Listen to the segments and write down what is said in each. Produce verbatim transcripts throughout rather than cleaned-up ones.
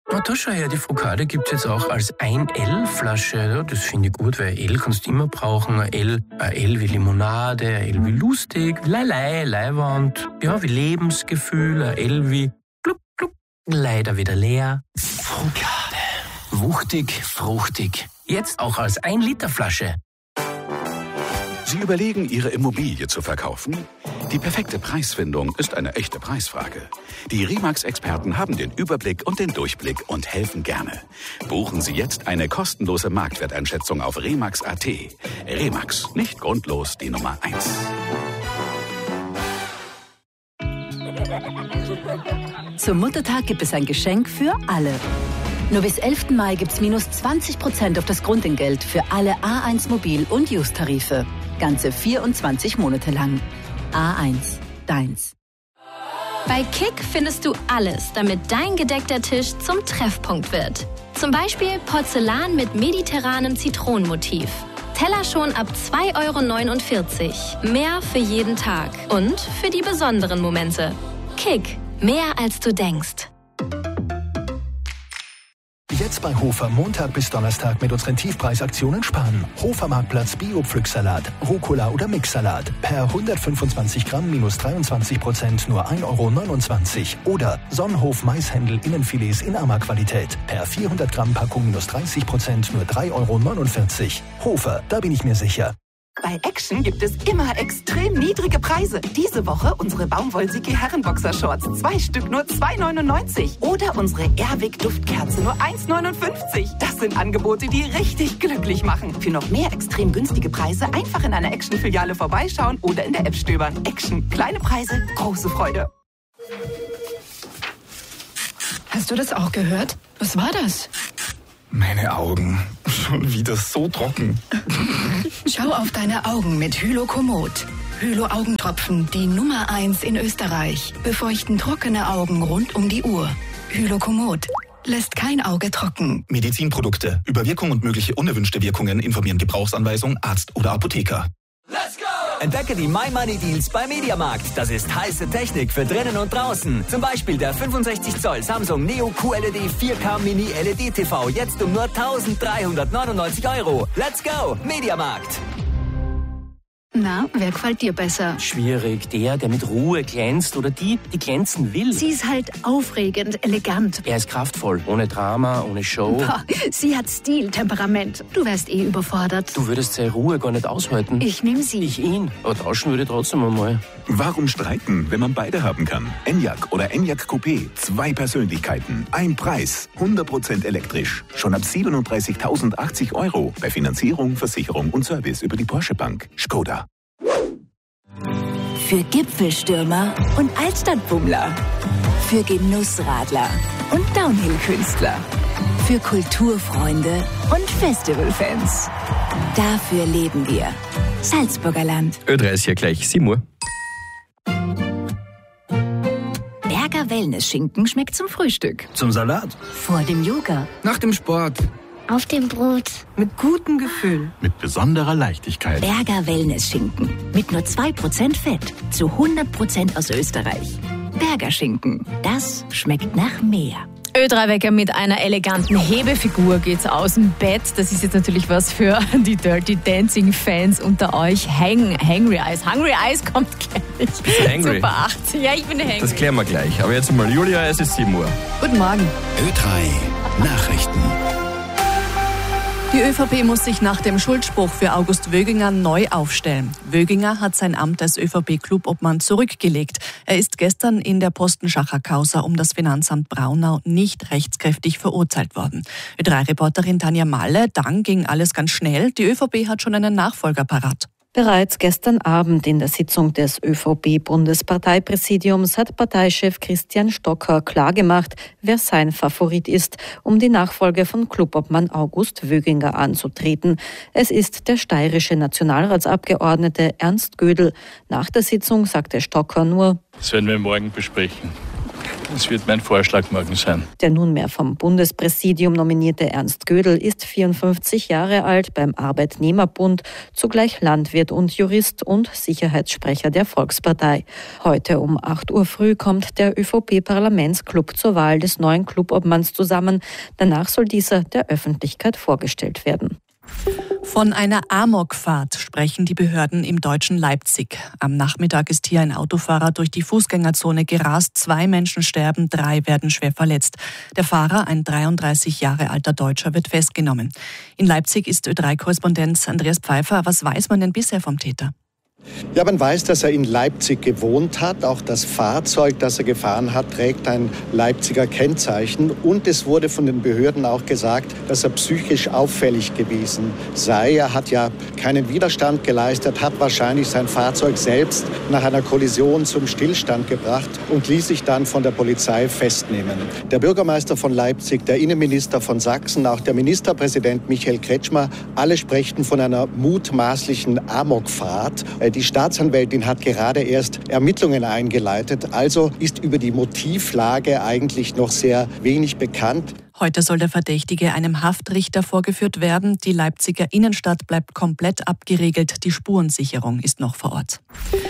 Na, da schau her, die Focaccia gibt es jetzt auch als ein L-Flasche. Ja, das finde ich gut, weil L kannst du immer brauchen. Ein L, ein L wie Limonade, ein L wie lustig, Leilei, Leihwand, ja, wie Lebensgefühl, ein L wie blub, blub, leider wieder leer. Focaccia. Wuchtig, fruchtig. Jetzt auch als ein Liter Flasche. Sie überlegen, Ihre Immobilie zu verkaufen? Die perfekte Preisfindung ist eine echte Preisfrage. Die Remax-Experten haben den Überblick und den Durchblick und helfen gerne. Buchen Sie jetzt eine kostenlose Marktwerteinschätzung auf remax punkt a t. Remax, nicht grundlos die Nummer eins. Zum Muttertag gibt es ein Geschenk für alle. Nur bis elften Mai gibt's minus zwanzig Prozent auf das Grundentgelt für alle A eins Mobil- und Use-Tarife. Ganze vierundzwanzig Monate lang. A eins, deins. Bei Kick findest du alles, damit dein gedeckter Tisch zum Treffpunkt wird. Zum Beispiel Porzellan mit mediterranem Zitronenmotiv. Teller schon ab zwei Euro neunundvierzig. Mehr für jeden Tag und für die besonderen Momente. Kick, mehr als du denkst. Jetzt bei Hofer Montag bis Donnerstag mit unseren Tiefpreisaktionen sparen. Hofer Marktplatz Bio-Pflücksalat, Rucola oder Mixsalat. Per hundertfünfundzwanzig Gramm minus dreiundzwanzig Prozent nur ein Euro neunundzwanzig. Oder Sonnenhof Maishändel Innenfilets in Ammer-Qualität. Per vierhundert Gramm Packung minus dreißig Prozent nur drei Euro neunundvierzig. Hofer, da bin ich mir sicher. Bei Action gibt es immer extrem niedrige Preise. Diese Woche unsere Baumwollsiki Herrenboxershorts. Zwei Stück nur zwei Euro neunundneunzig. Oder unsere Airwick Duftkerze nur eins Euro neunundfünfzig. Das sind Angebote, die richtig glücklich machen. Für noch mehr extrem günstige Preise einfach in einer Action-Filiale vorbeischauen oder in der App stöbern. Action. Kleine Preise, große Freude. Hast du das auch gehört? Was war das? Meine Augen. Schon wieder so trocken. Schau auf deine Augen mit Hylokomod. Hylo-Augentropfen, die Nummer eins in Österreich. Befeuchten trockene Augen rund um die Uhr. Hylokomod lässt kein Auge trocken. Medizinprodukte. Über Wirkung und mögliche unerwünschte Wirkungen informieren Gebrauchsanweisung, Arzt oder Apotheker. Let's go! Entdecke die My Money Deals bei Mediamarkt. Das ist heiße Technik für drinnen und draußen. Zum Beispiel der fünfundsechzig Zoll Samsung Neo Q L E D vier K Mini L E D T V. Jetzt um nur eintausenddreihundertneunundneunzig Euro. Let's go! Mediamarkt. Na, wer gefällt dir besser? Schwierig. Der, der mit Ruhe glänzt oder die, die glänzen will. Sie ist halt aufregend, elegant. Er ist kraftvoll, ohne Drama, ohne Show. Boah, sie hat Stil, Temperament. Du wärst eh überfordert. Du würdest seine Ruhe gar nicht aushalten. Ich nehm sie. Ich ihn. Aber tauschen würde ich trotzdem einmal. Warum streiten, wenn man beide haben kann? Enyaq oder Enyaq Coupé. Zwei Persönlichkeiten. Ein Preis. hundert Prozent elektrisch. Schon ab siebenunddreißigtausendachtzig Euro. Bei Finanzierung, Versicherung und Service über die Porsche Bank. Skoda. Für Gipfelstürmer und Altstadtbummler. Für Genussradler und Downhill-Künstler. Für Kulturfreunde und Festivalfans. Dafür leben wir. Salzburger Land. Ö drei ist ja gleich sieben Uhr. Berger Wellness-Schinken schmeckt zum Frühstück. Zum Salat. Vor dem Yoga. Nach dem Sport. Auf dem Brot. Mit gutem Gefühl. Mit besonderer Leichtigkeit. Berger Wellness-Schinken. Mit nur zwei Prozent Fett. Zu hundert Prozent aus Österreich. Berger Schinken. Das schmeckt nach mehr. Ö drei Wecker mit einer eleganten Hebefigur geht's aus dem Bett. Das ist jetzt natürlich was für die Dirty Dancing Fans unter euch. Hang, Hangry Eyes. Hungry Eyes kommt gleich. Bist du hangry? Super achtzehn. Ja, ich bin hangry. Das klären wir gleich. Aber jetzt mal Julia, es ist sieben Uhr. Guten Morgen. Ö drei Nachrichten. Die ÖVP muss sich nach dem Schuldspruch für August Wöginger neu aufstellen. Wöginger hat sein Amt als ÖVP-Clubobmann zurückgelegt. Er ist gestern in der Postenschacher-Causa um das Finanzamt Braunau nicht rechtskräftig verurteilt worden. Ö drei Reporterin Tanja Malle, dann ging alles ganz schnell. Die ÖVP hat schon einen Nachfolger parat. Bereits gestern Abend in der Sitzung des ÖVP-Bundesparteipräsidiums hat Parteichef Christian Stocker klargemacht, wer sein Favorit ist, um die Nachfolge von Clubobmann August Wöginger anzutreten. Es ist der steirische Nationalratsabgeordnete Ernst Gödel. Nach der Sitzung sagte Stocker nur: Das werden wir morgen besprechen. Das wird mein Vorschlag morgen sein. Der nunmehr vom Bundespräsidium nominierte Ernst Gödel ist vierundfünfzig Jahre alt, beim Arbeitnehmerbund, zugleich Landwirt und Jurist und Sicherheitssprecher der Volkspartei. Heute um acht Uhr früh kommt der ÖVP-Parlamentsclub zur Wahl des neuen Clubobmanns zusammen. Danach soll dieser der Öffentlichkeit vorgestellt werden. Von einer Amokfahrt sprechen die Behörden im deutschen Leipzig. Am Nachmittag ist hier ein Autofahrer durch die Fußgängerzone gerast. Zwei Menschen sterben, drei werden schwer verletzt. Der Fahrer, ein dreiunddreißig Jahre alter Deutscher, wird festgenommen. In Leipzig ist Ö drei Korrespondent Andreas Pfeiffer. Was weiß man denn bisher vom Täter? Ja, man weiß, dass er in Leipzig gewohnt hat. Auch das Fahrzeug, das er gefahren hat, trägt ein Leipziger Kennzeichen. Und es wurde von den Behörden auch gesagt, dass er psychisch auffällig gewesen sei. Er hat ja keinen Widerstand geleistet, hat wahrscheinlich sein Fahrzeug selbst nach einer Kollision zum Stillstand gebracht und ließ sich dann von der Polizei festnehmen. Der Bürgermeister von Leipzig, der Innenminister von Sachsen, auch der Ministerpräsident Michael Kretschmer, alle sprechen von einer mutmaßlichen Amokfahrt. Die Staatsanwältin hat gerade erst Ermittlungen eingeleitet, also ist über die Motivlage eigentlich noch sehr wenig bekannt. Heute soll der Verdächtige einem Haftrichter vorgeführt werden. Die Leipziger Innenstadt bleibt komplett abgeriegelt. Die Spurensicherung ist noch vor Ort.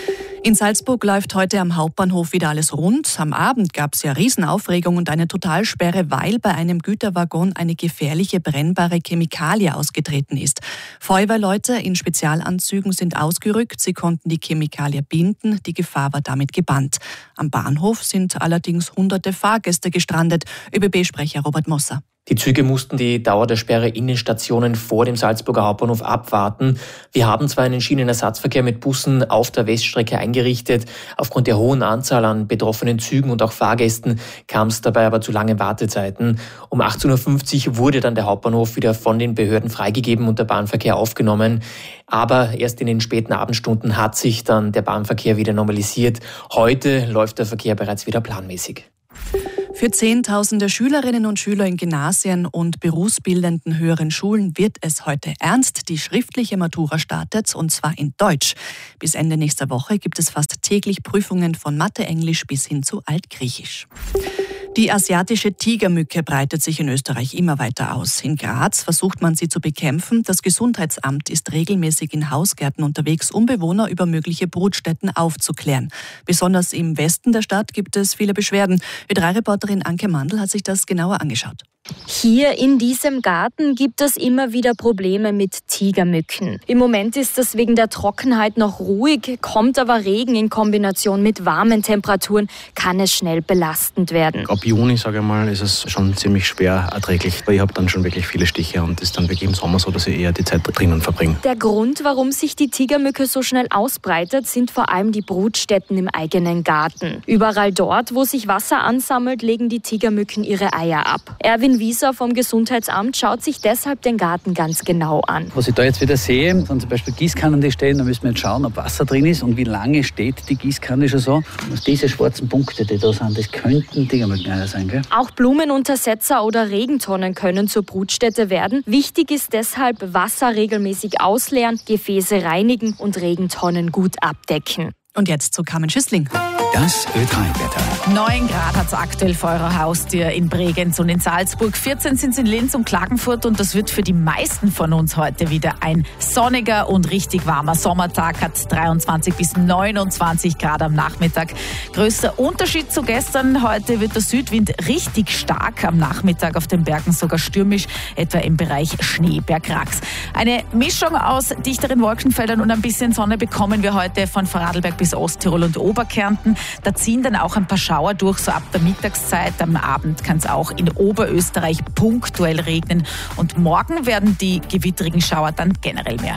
In Salzburg läuft heute am Hauptbahnhof wieder alles rund. Am Abend gab es ja Riesenaufregung und eine Totalsperre, weil bei einem Güterwaggon eine gefährliche brennbare Chemikalie ausgetreten ist. Feuerwehrleute in Spezialanzügen sind ausgerückt. Sie konnten die Chemikalie binden. Die Gefahr war damit gebannt. Am Bahnhof sind allerdings hunderte Fahrgäste gestrandet. ÖBB-Sprecher Robert Mosser. Die Züge mussten die Dauer der Sperre in den Stationen vor dem Salzburger Hauptbahnhof abwarten. Wir haben zwar einen Schienenersatzverkehr mit Bussen auf der Weststrecke eingerichtet. Aufgrund der hohen Anzahl an betroffenen Zügen und auch Fahrgästen kam es dabei aber zu langen Wartezeiten. Um achtzehn Uhr fünfzig wurde dann der Hauptbahnhof wieder von den Behörden freigegeben und der Bahnverkehr aufgenommen. Aber erst in den späten Abendstunden hat sich dann der Bahnverkehr wieder normalisiert. Heute läuft der Verkehr bereits wieder planmäßig. Für Zehntausende Schülerinnen und Schüler in Gymnasien und berufsbildenden höheren Schulen wird es heute ernst. Die schriftliche Matura startet, und zwar in Deutsch. Bis Ende nächster Woche gibt es fast täglich Prüfungen von Mathe, Englisch bis hin zu Altgriechisch. Die asiatische Tigermücke breitet sich in Österreich immer weiter aus. In Graz versucht man sie zu bekämpfen. Das Gesundheitsamt ist regelmäßig in Hausgärten unterwegs, um Bewohner über mögliche Brutstätten aufzuklären. Besonders im Westen der Stadt gibt es viele Beschwerden. Ö drei Reporterin Anke Mandl hat sich das genauer angeschaut. Hier in diesem Garten gibt es immer wieder Probleme mit Tigermücken. Im Moment ist es wegen der Trockenheit noch ruhig, kommt aber Regen in Kombination mit warmen Temperaturen, kann es schnell belastend werden. Ab Juni, sage ich mal, ist es schon ziemlich schwer erträglich. Ich habe dann schon wirklich viele Stiche und es ist dann wirklich im Sommer so, dass ich eher die Zeit drinnen verbringe. Der Grund, warum sich die Tigermücke so schnell ausbreitet, sind vor allem die Brutstätten im eigenen Garten. Überall dort, wo sich Wasser ansammelt, legen die Tigermücken ihre Eier ab. Erwin Wieser vom Gesundheitsamt schaut sich deshalb den Garten ganz genau an. Was ich da jetzt wieder sehe, sind zum Beispiel Gießkannen, die stehen, da müssen wir jetzt schauen, ob Wasser drin ist und wie lange steht die Gießkanne schon so. Und diese schwarzen Punkte, die da sind, das könnten Tigermückeneier sein, gell? Auch Blumenuntersetzer oder Regentonnen können zur Brutstätte werden. Wichtig ist deshalb, Wasser regelmäßig ausleeren, Gefäße reinigen und Regentonnen gut abdecken. Und jetzt zu Carmen Schüssling. Das Ö drei Wetter. neun Grad hat es aktuell vor eurer Haustür in Bregenz und in Salzburg. vierzehn sind es in Linz und Klagenfurt und das wird für die meisten von uns heute wieder ein sonniger und richtig warmer Sommertag. Hat dreiundzwanzig bis neunundzwanzig Grad am Nachmittag. Größter Unterschied zu gestern. Heute wird der Südwind richtig stark. Am Nachmittag auf den Bergen sogar stürmisch, etwa im Bereich Schneeberg-Rax. Eine Mischung aus dichteren Wolkenfeldern und ein bisschen Sonne bekommen wir heute von Vorarlberg bis Osttirol und Oberkärnten. Da ziehen dann auch ein paar Schauer durch, so ab der Mittagszeit. Am Abend kann es auch in Oberösterreich punktuell regnen. Und morgen werden die gewitterigen Schauer dann generell mehr.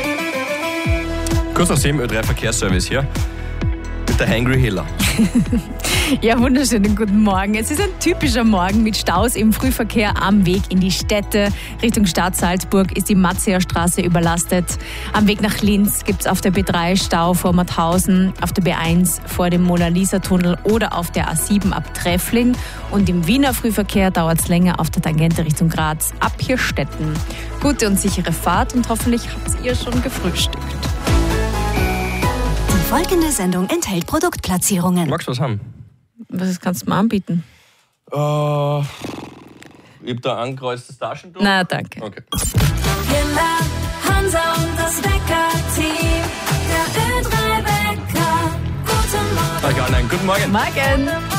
Kurz nach sieben, Ö drei Verkehrsservice hier. Mit der Hangry Hiller. Ja, wunderschönen guten Morgen. Es ist ein typischer Morgen mit Staus im Frühverkehr am Weg in die Städte. Richtung Stadt Salzburg ist die Matzeerstraße überlastet. Am Weg nach Linz gibt es auf der B drei Stau vor Mauthausen, auf der B eins vor dem Mona-Lisa-Tunnel oder auf der A sieben ab Treffling. Und im Wiener Frühverkehr dauert es länger auf der Tangente Richtung Graz ab Hirstetten. Gute und sichere Fahrt und hoffentlich habt ihr schon gefrühstückt. Die folgende Sendung enthält Produktplatzierungen. Magst du was haben? Was kannst du mir anbieten? Uh, ich hab da ein angekreuztes Taschentuch. Na, danke. Okay. Kinder, Hansa und das Wecker-Team. Der Ö drei Wecker. Guten Morgen. Guten Morgen. Morgen.